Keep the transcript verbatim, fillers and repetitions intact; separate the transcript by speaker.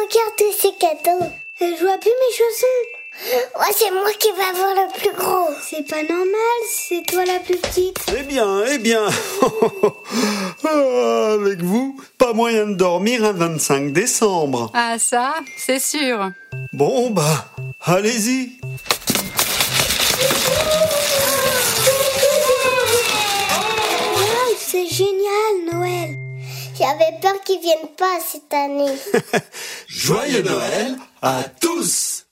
Speaker 1: regarde tous ces cadeaux.
Speaker 2: Je vois plus mes chaussons.
Speaker 1: Ouais, c'est moi qui vais avoir le plus gros.
Speaker 2: C'est pas normal, c'est toi la plus petite.
Speaker 3: Eh bien, eh bien. Ah, avec vous, pas moyen de dormir un vingt-cinq décembre.
Speaker 4: Ah ça, c'est sûr.
Speaker 3: Bon, bah, allez-y.
Speaker 2: Wow, c'est génial, Noël.
Speaker 1: J'avais peur qu'ils viennent pas cette année.
Speaker 3: Joyeux Noël à tous!